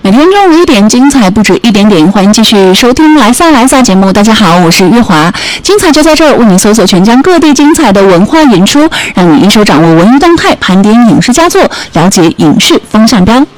每天中午1点，精彩不止一点点，欢迎继续收听来撒节目。大家好，我是月华，精彩就在这儿，为你搜索全疆各地精彩的文化演出，让你一手掌握文娱动态，盘点影视佳作，了解影视风向标。